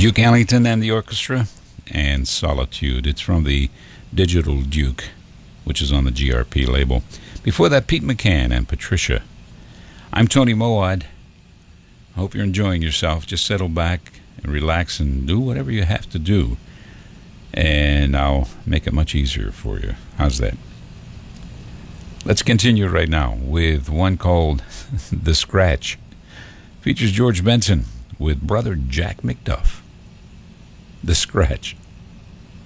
Duke Ellington and the orchestra, and Solitude. It's from the Digital Duke, which is on the GRP label. Before that, Pete McCann and Patricia. I'm Tony Moad. I hope you're enjoying yourself. Just settle back and relax and do whatever you have to do, and I'll make it much easier for you. How's that? Let's continue right now with one called The Scratch. Features George Benson with brother Jack McDuff. The Scratch.